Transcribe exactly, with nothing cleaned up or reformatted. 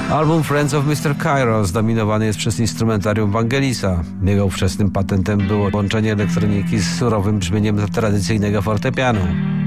Album Friends of mister Cairo zdominowany jest przez instrumentarium Vangelisa. Jego ówczesnym patentem było łączenie elektroniki z surowym brzmieniem tradycyjnego fortepianu.